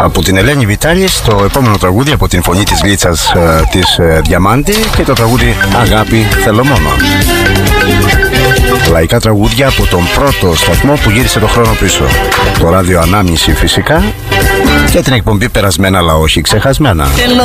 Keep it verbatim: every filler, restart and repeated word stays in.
Από την Ελένη Βιτάλη στο επόμενο τραγούδι από την φωνή της Λίτσας ε, της ε, Διαμάντη και το τραγούδι Αγάπη θέλω μόνο. Λαϊκά τραγούδια από τον πρώτο σταθμό που γύρισε το χρόνο πίσω. Το ράδιο Ανάμνηση φυσικά και την εκπομπή Περασμένα αλλά όχι ξεχασμένα.